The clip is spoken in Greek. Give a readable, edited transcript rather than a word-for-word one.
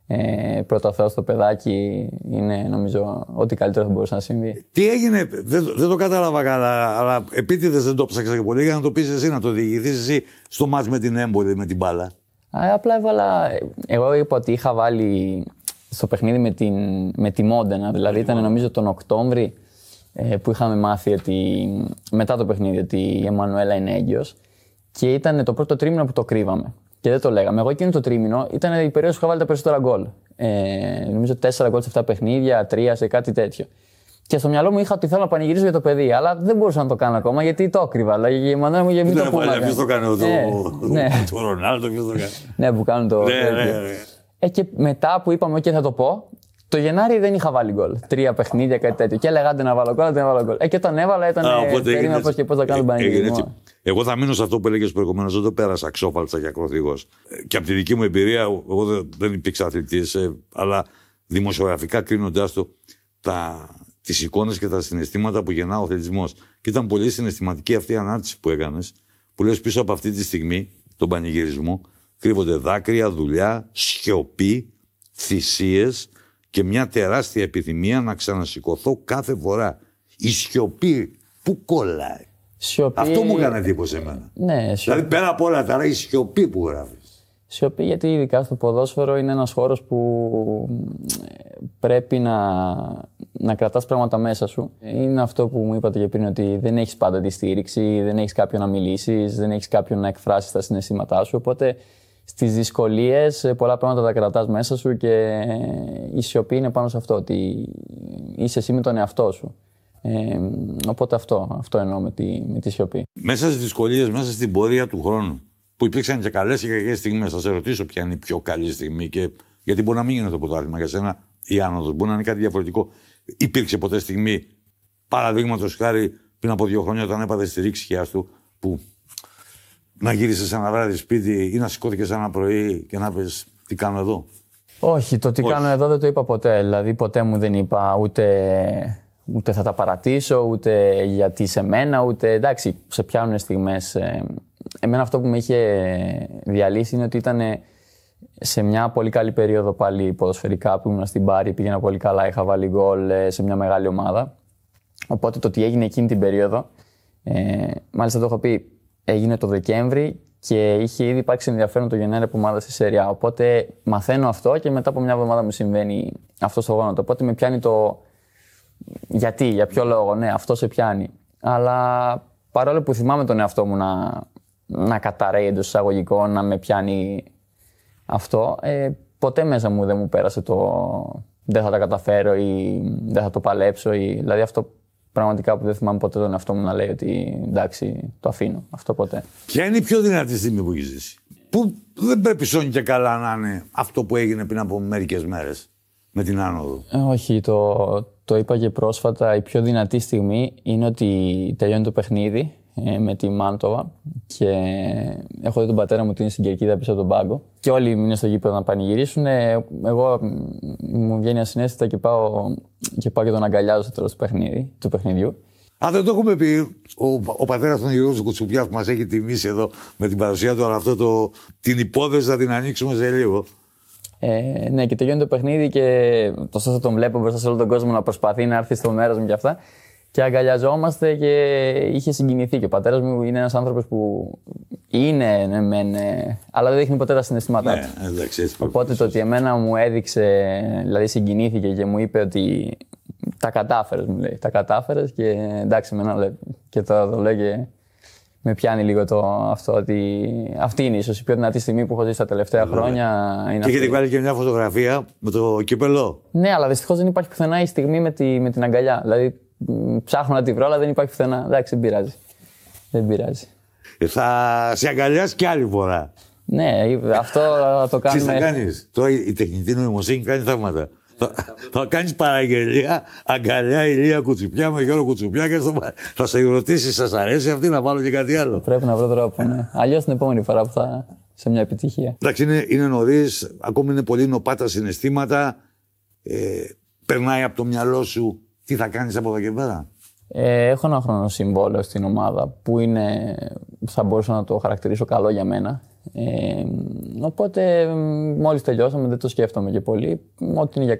Πρώτα ο Θεός στο παιδάκι είναι νομίζω ό,τι καλύτερο θα μπορούσε να συμβεί. Τι έγινε, δεν το κατάλαβα καλά, αλλά επίτηδες δεν το ψάξα και πολύ για να το πεις εσύ, να το διηγηθείς εσύ στο μάτς με την Έμπολη, με την μπάλα. Απλά εγώ είπα ότι είχα βάλει στο παιχνίδι με τη Μόντενα, δηλαδή ήταν νομίζω τον Οκτώβρη που είχαμε μάθει ότι, μετά το παιχνίδι ότι η Εμμανουέλα είναι έγκυος και ήταν το πρώτο τρίμηνο που το κρύβαμε και δεν το λέγαμε. Εγώ εκείνο το τρίμηνο ήταν η περίοδος που είχα βάλει τα περισσότερα γκολ. Νομίζω 4 γκολ σε 7 παιχνίδια, 3 σε κάτι τέτοιο. Και στο μυαλό μου είχα ότι θέλω να πανηγυρίσω για το παιδί, αλλά δεν μπορούσα να το κάνω ακόμα γιατί το έκρυβα. Αλλά η Εμμανουέλα μου γεμίζει το πούλμα. Ποιος το κάνει, το Ρονάλντο, ποιος το κάνει. Ναι, που κάνουν το. Και μετά που είπαμε, OK, θα το πω, το Γενάρη δεν είχα βάλει γκολ. 3 παιχνίδια, κάτι τέτοιο. Και έλεγα άντε να βάλω γκολ, άντε να βάλω γκολ. Και όταν έβαλα ήταν. Περίμενα πώς και πώς θα κάνω τον πανηγυρισμό. Εγώ θα μείνω σε αυτό που έλεγες προηγουμένως. Δεν το πέρασα αξόφαλτσα και ακροθυγός. Και από τη δική μου εμπειρία, εγώ δεν υπήρξα αθλητής, αλλά δημοσιογραφικά κρίνοντάς το, τις εικόνες και τα συναισθήματα που γεννά ο αθλητισμός. Και ήταν πολύ συναισθηματική αυτή η ανάρτηση που έκανες, που λες πίσω από αυτή τη στιγμή, τον πανηγυρισμό, κρύβονται δάκρυα, δουλειά, σιωπή, θυσίες και μια τεράστια επιθυμία να ξανασηκωθώ κάθε φορά. Η σιωπή που κολλάει. Αυτό μου έκανε εντύπωση εμένα. Ναι, δηλαδή πέρα από όλα τα άλλα, η σιωπή που γράφεις. Σιωπή, γιατί ειδικά στο ποδόσφαιρο είναι ένας χώρος που πρέπει να κρατάς πράγματα μέσα σου. Είναι αυτό που μου είπατε και πριν, ότι δεν έχεις πάντα τη στήριξη, δεν έχεις κάποιον να μιλήσεις, δεν έχεις κάποιον να εκφράσεις τα συναισθήματά σου. Οπότε στις δυσκολίες πολλά πράγματα τα κρατάς μέσα σου και η σιωπή είναι πάνω σε αυτό, ότι είσαι εσύ με τον εαυτό σου. Οπότε αυτό εννοώ με τη σιωπή. Μέσα στις δυσκολίες, μέσα στην πορεία του χρόνου, που υπήρξαν και καλές και κακές στιγμές, θα σε ρωτήσω ποια είναι η πιο καλή στιγμή, γιατί μπορεί να μην είναι το πρωτάθλημα για σένα, η άνοδος, μπορεί να είναι κάτι διαφορετικό. Υπήρξε ποτέ στιγμή, παραδείγματος χάρη, πριν από 2 χρόνια, όταν έπαθες τη ρήξη χιάς του, που να γύρισες ένα βράδυ σπίτι ή να σηκώθηκες ένα πρωί και να πεις τι κάνω εδώ? Όχι, το τι κάνω εδώ δεν το είπα ποτέ. Δηλαδή, ποτέ μου δεν είπα ούτε θα τα παρατήσω, ούτε γιατί σε μένα, ούτε. Εντάξει, σε πιάνουν στιγμές. Εμένα αυτό που με είχε διαλύσει είναι ότι ήταν σε μια πολύ καλή περίοδο πάλι ποδοσφαιρικά που ήμουν στην Πάρη, πήγαινα πολύ καλά, είχα βάλει γκολ σε μια μεγάλη ομάδα. Οπότε το τι έγινε εκείνη την περίοδο, μάλιστα το έχω πει, έγινε το Δεκέμβρη και είχε ήδη υπάρξει ενδιαφέρον το Γενάρη από ομάδα στη Σεριά. Οπότε μαθαίνω αυτό και μετά από μια εβδομάδα μου συμβαίνει αυτό στο γόνατο. Οπότε με πιάνει το γιατί, για ποιο λόγο, ναι, αυτό σε πιάνει. Αλλά παρόλο που θυμάμαι τον εαυτό μου να καταραίει εντός εισαγωγικών, να με πιάνει αυτό, ποτέ μέσα μου δεν μου πέρασε το δεν θα τα καταφέρω ή δεν θα το παλέψω. Δηλαδή αυτό πραγματικά που δεν θυμάμαι ποτέ τον εαυτό μου να λέει ότι εντάξει, το αφήνω. Αυτό ποτέ. Ποια είναι η πιο δυνατή στιγμή που έχεις ζήσει? Που δεν πρέπει σώνει και καλά να είναι αυτό που έγινε πριν από μερικές μέρες με την άνοδο? Όχι, το είπα και πρόσφατα. Η πιο δυνατή στιγμή είναι ότι τελειώνει το παιχνίδι με τη Μάντοβα και έχω δει τον πατέρα μου ότι είναι στην κερκίδα πίσω από τον πάγκο και όλοι είναι στο γήπεδο να πανηγυρίσουν. Εγώ μου βγαίνει ασυναίσθητα και πάω και τον αγκαλιάζω στο τέλος του παιχνιδιού. Δεν το έχουμε πει. Ο πατέρας των Γιώργου Κουτσουπιά που μας έχει τιμήσει εδώ με την παρουσία του, αλλά την υπόθεση θα την ανοίξουμε σε λίγο. Ναι, και τελειώνει το παιχνίδι και τόσο θα τον βλέπω μπροστά σε όλο τον κόσμο να προσπαθεί να έρθει στο μέρος μου και αυτά. Και αγκαλιαζόμαστε και είχε συγκινηθεί. Και ο πατέρας μου είναι ένας άνθρωπος που είναι, αλλά δεν δείχνει ποτέ τα συναισθήματά του. Ναι, εντάξει, έτσι. Οπότε το ότι εμένα μου έδειξε, δηλαδή συγκινήθηκε και μου είπε ότι τα κατάφερες, μου λέει. Τα κατάφερες και εντάξει, εμένα λέει. Και το λέω και με πιάνει λίγο αυτό ότι αυτή είναι ίσως η πιο δυνατή στιγμή που έχω ζήσει τα τελευταία χρόνια. Και έχετε βάλει και μια φωτογραφία με το κύπελο. Ναι, αλλά δυστυχώς δεν υπάρχει πουθενά η στιγμή με την αγκαλιά. Δηλαδή ψάχνω να τη βρω, αλλά δεν υπάρχει πουθενά. Εντάξει, δεν πειράζει. Δεν πειράζει. Θα σε αγκαλιάσει κι άλλη φορά. Ναι, αυτό θα το κάνουμε. Τι θα κάνεις? Τώρα η τεχνητή νοημοσύνη κάνει θαύματα. Θα κάνεις παραγγελία, αγκαλιά Ηλία Κουτσουπιά με Γιώργο Κουτσουπιά και θα σε ρωτήσει, σας αρέσει αυτή, να βάλω και κάτι άλλο? Πρέπει να βρω τρόπο, ναι. Αλλιώς την επόμενη φορά που θα σε μια επιτυχία. Εντάξει, είναι νωρίς, ακόμη είναι πολύ νοπά τα συναισθήματα. Περνάει από το μυαλό σου τι θα κάνεις από εδώ και πέρα? Έχω ένα χρόνο συμβόλαιο στην ομάδα που θα μπορούσα να το χαρακτηρίσω καλό για μένα. Οπότε μόλις τελειώσαμε, δεν το σκέφτομαι και πολύ. Ό,τι είναι για